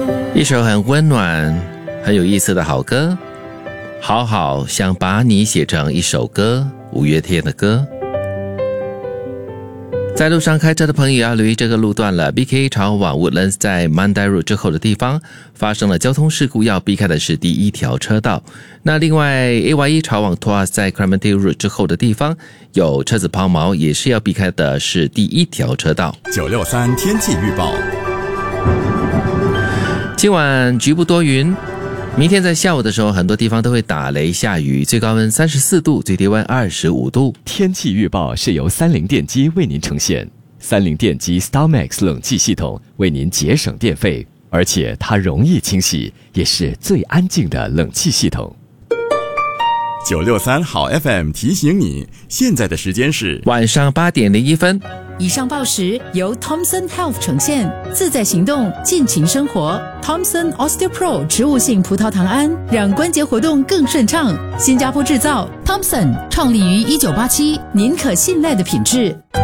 一首很温暖很有意思的好歌，好好想把你写成一首歌，五月天的歌。在路上开车的朋友要留意这个路段了， BKA 朝往 Woodlands 在 Mandai Road 之后的地方发生了交通事故，要避开的是第一条车道。那另外 AYE 朝往 Tuas 在 Clementi Road 之后的地方有车子抛锚，也是要避开的是第一条车道。 963天气预报， 今晚局部多云，明天在下午的时候很多地方都会打雷下雨，最高温34度，最低温25度。 天气预报是由三菱电机为您呈现，三菱电机 StarMax 冷气系统为您节省电费，而且它容易清洗，也是最安静的冷气系统。 963好 FM 提醒你，现在的时间是晚上8点01分。 以上报时由 Thomson Health 呈现，自在行动，尽情生活。Thomson OsteoPro 植物性葡萄糖胺，让关节活动更顺畅。新加坡制造 ，Thomson 创立于1987，您可信赖的品质。